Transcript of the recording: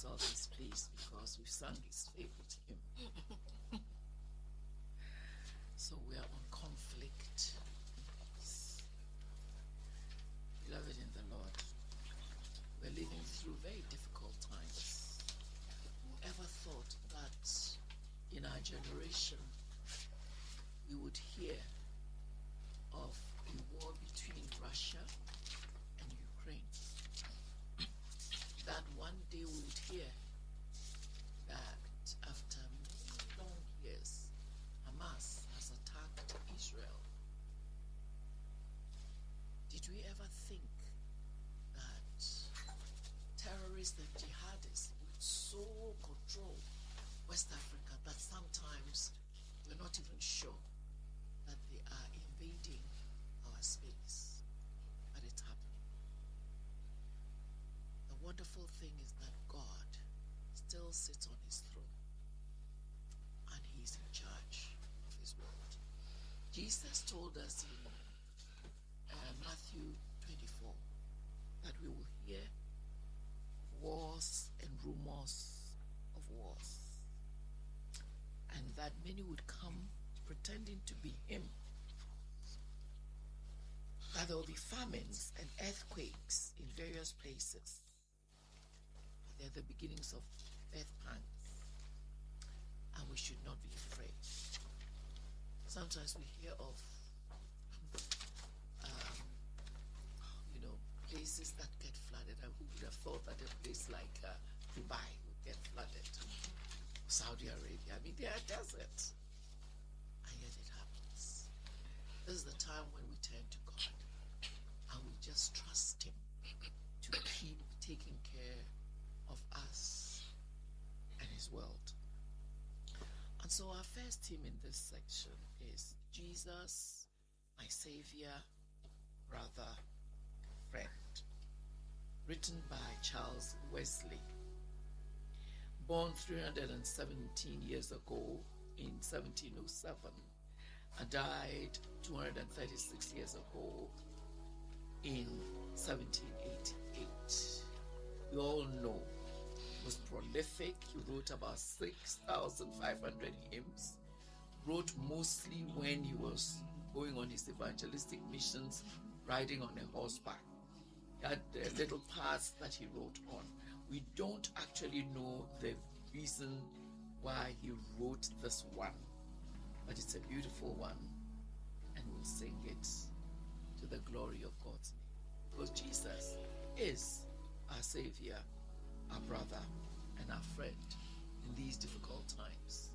himself is pleased because we've sung his favorite hymn. So we are on conflict. Beloved in the Lord, we're living through very difficult times. Whoever thought that in our generation we would hear of a war between Russia and Ukraine? That one day we would hear that after many long years, Hamas has attacked Israel. Did we ever think that terrorists and jihadists would so control West Africa that sometimes we're not even sure that they are invading our space? But it's happening. The wonderful thing is that God still sits on his throne and he's in charge of his world. Jesus told us in Matthew 24 that we will hear wars and rumors of wars, and that many would come pretending to be him, that there will be famines and earthquakes in various places. They're the beginnings of earth pangs, and we should not be afraid. Sometimes we hear of places that get flooded. I would have thought that a place like Dubai would get flooded, Saudi Arabia. I mean, they are deserts, and yet it happens. This is the time when we turn to God and we just trust him to keep taking care of us and his world. And so our first hymn in this section is Jesus, my Savior, Brother, Friend, written by Charles Wesley. Born 317 years ago in 1707 and died 236 years ago in 1788. You all know he was prolific. He wrote about 6,500 hymns. Wrote mostly when he was going on his evangelistic missions, riding on a horseback. He had little parts that he wrote on. We don't actually know the reason why he wrote this one, but it's a beautiful one, and we'll sing it to the glory of God's name. Because Jesus is our Savior, our brother, and our friend in these difficult times.